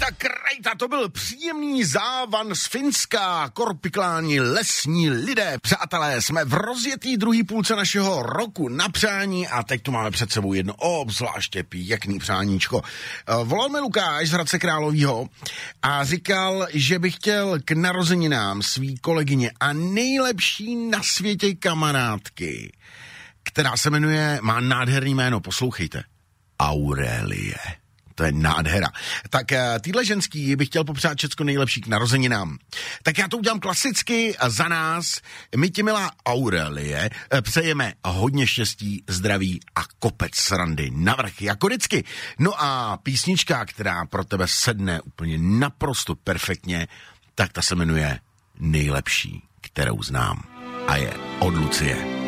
Krejta, to byl příjemný závan z Finska, korpikláni lesní lidé. Přátelé, jsme v rozjetý druhý půlce našeho roku na přání a teď tu máme před sebou jedno obzvláště pěkný přáníčko. Volal mi Lukáš z Hradce Královýho a říkal, že by chtěl k narozeninám svý kolegyně a nejlepší na světě kamarádky, která se jmenuje, má nádherný jméno, poslouchejte, Aurelie. To je nádhera. Tak týhle ženský bych chtěl popřát všecko nejlepší k narozeninám. Tak já to udělám klasicky za nás. My ti, milá Aurelie, přejeme hodně štěstí, zdraví a kopec srandy navrch, jako vždycky. No a písnička, která pro tebe sedne úplně naprosto perfektně, tak ta se jmenuje Nejlepší, kterou znám. A je od Lucie.